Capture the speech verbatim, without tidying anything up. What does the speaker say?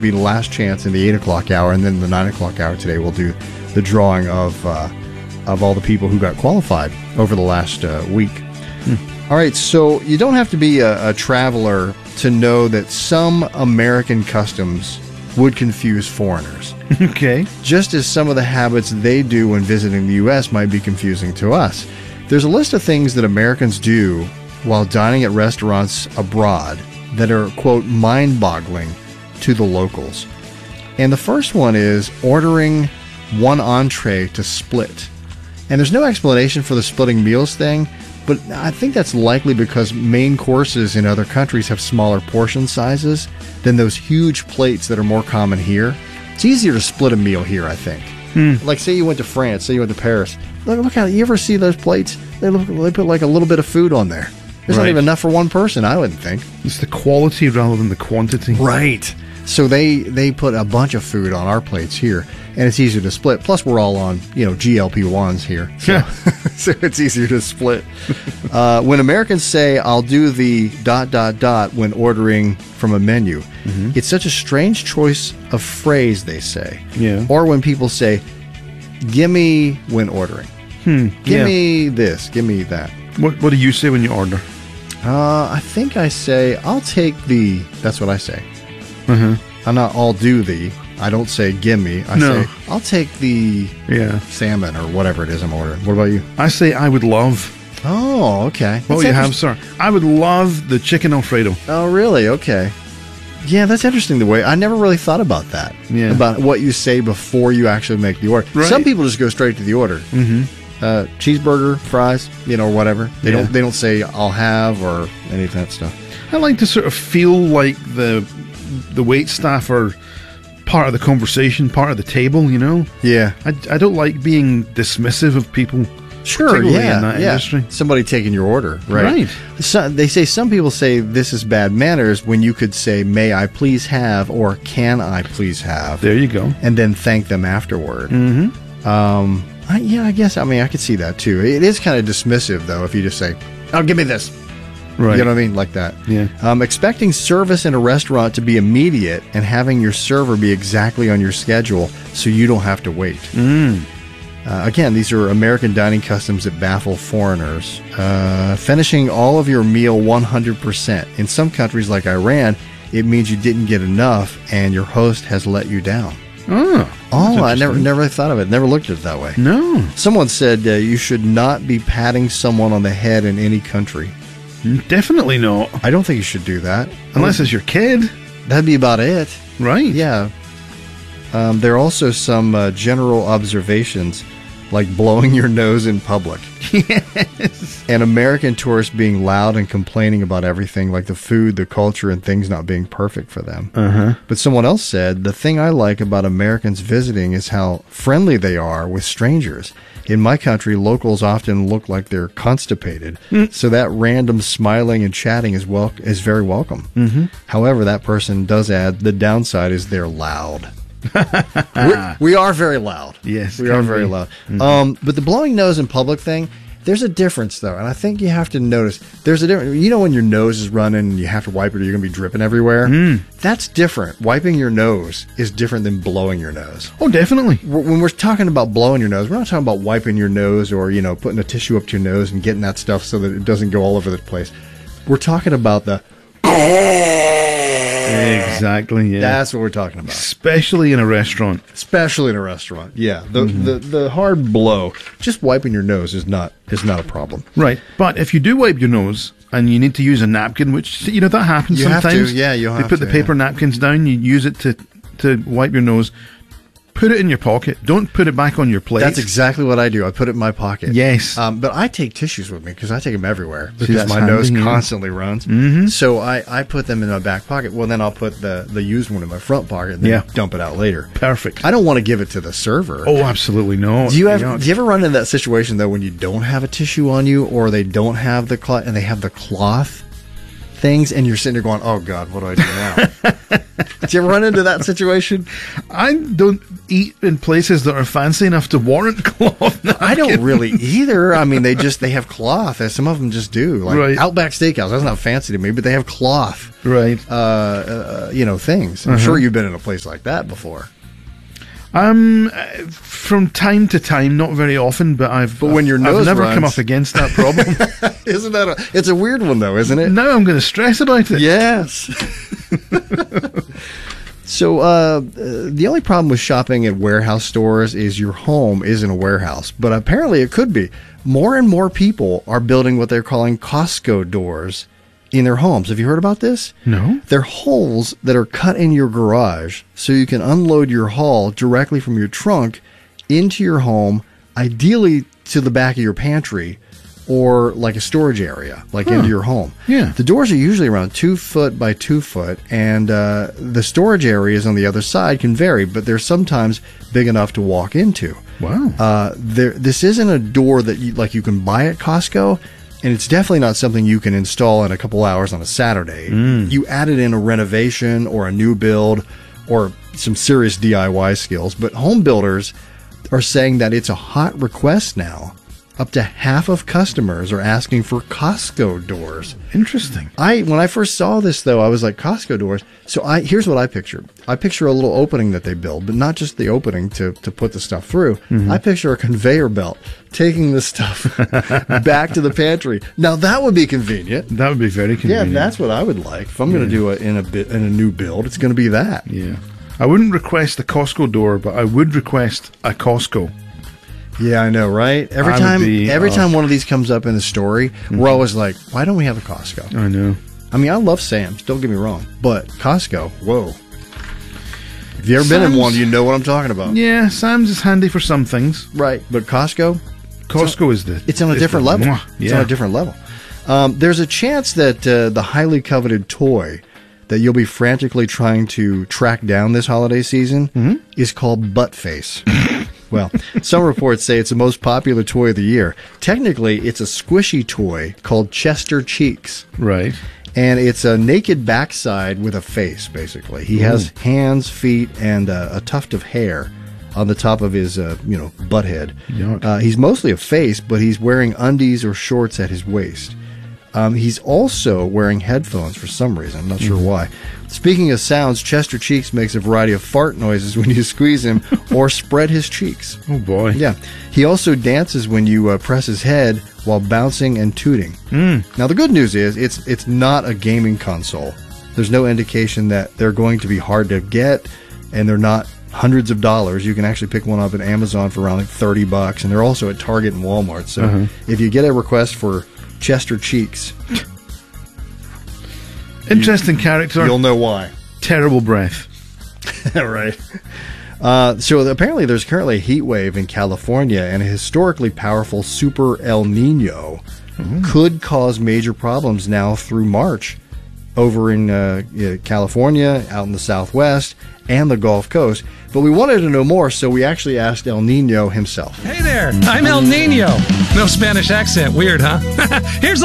be the last chance in the eight o'clock hour, and then the nine o'clock hour today we'll do the drawing of uh, of all the people who got qualified over the last uh, week. Hmm. All right, so you don't have to be a, a traveler to know that some American customs would confuse foreigners. Okay. Just as some of the habits they do when visiting the U S might be confusing to us. There's a list of things that Americans do while dining at restaurants abroad that are, quote, mind-boggling to the locals. And the first one is ordering one entree to split. And there's no explanation for the splitting meals thing, but I think that's likely because main courses in other countries have smaller portion sizes than those huge plates that are more common here. It's easier to split a meal here, I think. Hmm. Like, say you went to France, say you went to Paris. Look, look how, you ever see those plates? They, look, they put like a little bit of food on there. There's Right. not even enough for one person, I wouldn't think. It's the quality rather than the quantity. Right. So they, they put a bunch of food on our plates here, and it's easier to split. Plus, we're all on, you know, G L P ones here. So, so it's easier to split. Uh, when Americans say, I'll do the dot, dot, dot when ordering from a menu, mm-hmm. it's such a strange choice of phrase, they say. Yeah. Or when people say, gimme when ordering. Hmm. Give yeah. me this, give me that. What What do you say when you order? Uh, I think I say, I'll take the, that's what I say. Uh-huh. I'm not, I'll do the, I don't say gimme. I No. say, I'll take the Yeah. salmon or whatever it is I'm ordering. What about you? I say I would love. Oh, okay. What will you have, sir? I would love the chicken Alfredo. Oh, really? Okay. Yeah, that's interesting the way, I never really thought about that. Yeah. About what you say before you actually make the order. Right. Some people just go straight to the order. Mm-hmm. Uh, cheeseburger, fries, you know, whatever. They Yeah. don't. They don't say I'll have or any of that stuff. I like to sort of feel like the the wait staff are part of the conversation, part of the table, you know? Yeah. I, I don't like being dismissive of people. Sure, particularly yeah, in that yeah. industry. Somebody taking your order, right? Right. So, they say some people say this is bad manners when you could say, may I please have, or can I please have, There you go. and then thank them afterward. Mm-hmm. Um, I, yeah, I guess, I mean, I could see that too. It is kind of dismissive, though, if you just say, oh, give me this. Right. You know what I mean? Like that. Yeah. Um, expecting service in a restaurant to be immediate and having your server be exactly on your schedule so you don't have to wait. Mm. Uh, again, these are American dining customs that baffle foreigners. Uh, finishing all of your meal one hundred percent. In some countries like Iran, it means you didn't get enough and your host has let you down. Oh, Oh, I never never thought of it. Never looked at it that way. No. Someone said uh, you should not be patting someone on the head in any country. Definitely not. I don't think you should do that. Unless it's your kid. That'd be about it. Right. Yeah. Um, there are also some uh, general observations, like blowing your nose in public. Yes. And American tourists being loud and complaining about everything, like the food, the culture, and things not being perfect for them. Uh-huh. But someone else said, the thing I like about Americans visiting is how friendly they are with strangers. In my country, locals often look like they're constipated, mm. so that random smiling and chatting is wel- is very welcome. Mm-hmm. However, that person does add, the downside is they're loud. We're, we are very loud. Yes, we are very be. loud. Mm-hmm. Um, but the blowing nose in public thing, there's a difference though, and I think you have to notice. There's a difference. You know, when your nose is running and you have to wipe it, or you're going to be dripping everywhere. Mm. That's different. Wiping your nose is different than blowing your nose. Oh, definitely. When we're talking about blowing your nose, we're not talking about wiping your nose or, you know, putting a tissue up to your nose and getting that stuff so that it doesn't go all over the place. We're talking about the. Exactly, yeah. That's what we're talking about. Especially in a restaurant. Especially in a restaurant. Yeah. The, Mm-hmm. the the hard blow. Just wiping your nose is not is not a problem. Right. But if you do wipe your nose and you need to use a napkin, which, you know, that happens You have sometimes. to, yeah, you'll They have put to, the paper yeah. napkins down, you use it to, to wipe your nose. Put it in your pocket. Don't put it back on your plate. That's exactly what I do. I put it in my pocket. Yes. Um, but I take tissues with me because I take them everywhere See, because that's my handy, nose yeah. constantly runs. Mm-hmm. So I, I put them in my back pocket. Well, then I'll put the, the used one in my front pocket and then Yeah. dump it out later. Perfect. I don't want to give it to the server. Oh, absolutely no. Do you ever do you ever run into that situation though when you don't have a tissue on you or they don't have the cloth and they have the cloth? things, and you're sitting there going, "Oh God, what do I do now?" Did you ever run into that situation? I don't eat in places that are fancy enough to warrant cloth. No, I don't really either. I mean, they just they have cloth. Some of them just do. Like Right. Outback Steakhouse, that's not fancy to me, but they have cloth. Right. Uh, uh, you know, things. I'm Uh-huh. sure you've been in a place like that before. Um, uh, from time to time, not very often, but I've. But when your I've nose never come runs- up against that problem. Isn't that a? It's a weird one though, isn't it? Now I'm going to stress about it. Yes. So uh, uh, the only problem with shopping at warehouse stores is your home isn't a warehouse, but apparently it could be. More and more people are building what they're calling Costco doors in their homes. Have you heard about this? No. They're holes that are cut in your garage so you can unload your haul directly from your trunk into your home, ideally to the back of your pantry or like a storage area, like Huh. into your home. Yeah. The doors are usually around two foot by two foot, and uh, the storage areas on the other side can vary, but they're sometimes big enough to walk into. Wow. Uh, there, this isn't a door that you, like you can buy at Costco, and it's definitely not something you can install in a couple hours on a Saturday. You add it in a renovation or a new build or some serious D I Y skills, but home builders are saying that it's a hot request now. Up to half of customers are asking for Costco doors. Interesting. I when I first saw this though, I was like, Costco doors. So I here's what I picture. I picture a little opening that they build, but not just the opening to, to put the stuff through. I picture a conveyor belt taking the stuff back to the pantry. Now that would be convenient. That would be very Yeah, convenient. that's what I would like. If I'm going to do it in a bit in a new build, it's going to be that. Yeah. I wouldn't request a Costco door, but I would request a Costco. Yeah, I know, right? Every I would time be, every uh, time one of these comes up in the story, we're always like, why don't we have a Costco? I know. I mean, I love Sam's, don't get me wrong, but Costco, whoa. If you've ever been in Sam's- one, you know what I'm talking about. Yeah, Sam's is handy for some things. Right, but Costco, Costco is the. it's on a is different the- level. Mwah. It's Yeah. on a different level. Um, there's a chance that uh, the highly coveted toy that you'll be frantically trying to track down this holiday season Mm-hmm. is called Butt Face. Well, some reports say it's the most popular toy of the year. Technically, it's a squishy toy called Chester Cheeks. Right. And it's a naked backside with a face, basically. He has hands, feet, and uh, a tuft of hair on the top of his, uh, you know, butt head. Yuck. Uh, he's mostly a face, but he's wearing undies or shorts at his waist. Um, he's also wearing headphones for some reason. I'm not sure why. Speaking of sounds, Chester Cheeks makes a variety of fart noises when you squeeze him or spread his cheeks. Oh boy. Yeah. He also dances when you uh, press his head while bouncing and tooting. Mm. Now, the good news is it's it's not a gaming console. There's no indication that they're going to be hard to get, and they're not hundreds of dollars. You can actually pick one up at Amazon for around like thirty bucks, and they're also at Target and Walmart. So Uh-huh. if you get a request for Chester Cheeks, Interesting character. you'll know why. Terrible breath. Right. Uh, so apparently there's currently a heat wave in California, and a historically powerful super El Nino could cause major problems now through March over in uh, yeah, California, out in the Southwest, and the Gulf Coast. But we wanted to know more, so we actually asked El Nino himself. Hey there, I'm El Nino. No Spanish accent, weird, huh? Here's